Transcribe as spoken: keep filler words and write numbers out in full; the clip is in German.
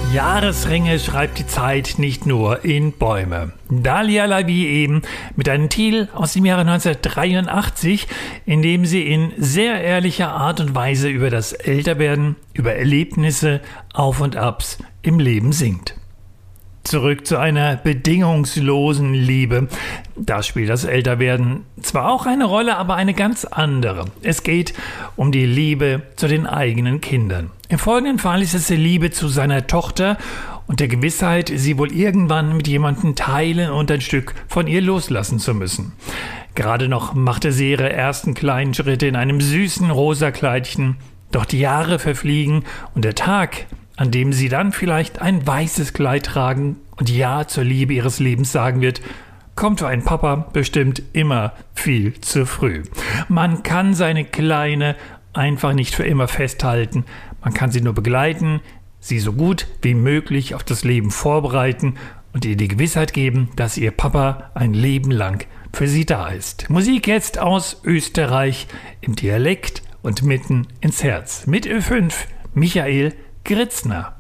Jahresringe schreibt die Zeit nicht nur in Bäume. Dalia Lavi eben mit einem Titel aus dem Jahre neunzehnhundertdreiundachtzig, in dem sie in sehr ehrlicher Art und Weise über das Älterwerden, über Erlebnisse, Auf und Abs im Leben singt. Zurück zu einer bedingungslosen Liebe. Da spielt das Älterwerden zwar auch eine Rolle, aber eine ganz andere. Es geht um die Liebe zu den eigenen Kindern. Im folgenden Fall ist es die Liebe zu seiner Tochter und der Gewissheit, sie wohl irgendwann mit jemandem teilen und ein Stück von ihr loslassen zu müssen. Gerade noch machte sie ihre ersten kleinen Schritte in einem süßen rosa Kleidchen, doch die Jahre verfliegen und der Tag, an dem sie dann vielleicht ein weißes Kleid tragen und Ja zur Liebe ihres Lebens sagen wird, kommt für einen Papa bestimmt immer viel zu früh. Man kann seine Kleine einfach nicht für immer festhalten. Man kann sie nur begleiten, sie so gut wie möglich auf das Leben vorbereiten und ihr die Gewissheit geben, dass ihr Papa ein Leben lang für sie da ist. Musik jetzt aus Österreich im Dialekt und mitten ins Herz. Mit Ö fünf, Michael Gritzner.